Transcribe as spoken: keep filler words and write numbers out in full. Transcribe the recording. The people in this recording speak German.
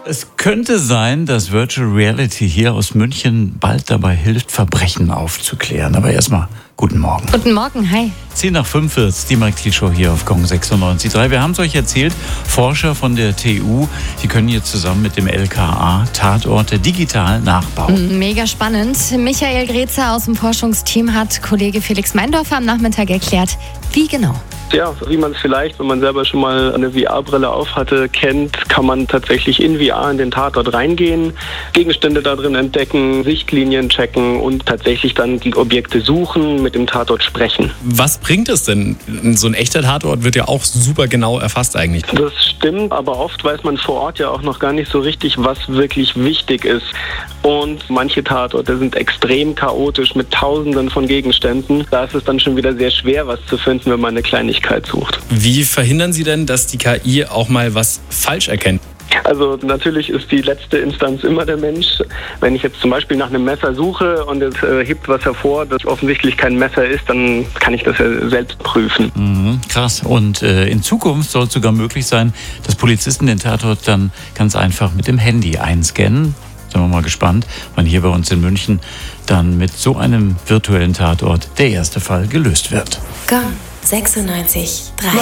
Es könnte sein, dass Virtual Reality hier aus München bald dabei hilft, Verbrechen aufzuklären. Aber erstmal guten Morgen. Guten Morgen, hi. zehn nach fünf wird's, die Mike Thiel Show hier auf Gong sechsundneunzig Komma drei. Wir haben es euch erzählt, Forscher von der T U, die können jetzt zusammen mit dem L K A Tatorte digital nachbauen. Mega spannend. Michael Grezer aus dem Forschungsteam hat Kollege Felix Meindorfer am Nachmittag erklärt, wie genau. Ja, wie man es vielleicht, wenn man selber schon mal eine V R-Brille auf hatte, kennt, kann man tatsächlich in V R in den Tatort reingehen, Gegenstände da drin entdecken, Sichtlinien checken und tatsächlich dann die Objekte suchen, mit dem Tatort sprechen. Was bringt es denn? So ein echter Tatort wird ja auch super genau erfasst eigentlich. Das stimmt, aber oft weiß man vor Ort ja auch noch gar nicht so richtig, was wirklich wichtig ist. Und manche Tatorte sind extrem chaotisch mit Tausenden von Gegenständen. Da ist es dann schon wieder sehr schwer, was zu finden, wenn man eine Kleinigkeit sucht. Wie verhindern Sie denn, dass die K I auch mal was falsch erkennt? Also natürlich ist die letzte Instanz immer der Mensch. Wenn ich jetzt zum Beispiel nach einem Messer suche und es äh, hebt was hervor, das offensichtlich kein Messer ist, dann kann ich das ja selbst prüfen. Mhm, krass. Und äh, in Zukunft soll es sogar möglich sein, dass Polizisten den Tatort dann ganz einfach mit dem Handy einscannen. Sind wir mal gespannt, wann hier bei uns in München dann mit so einem virtuellen Tatort der erste Fall gelöst wird. Gong sechsundneunzig Komma drei.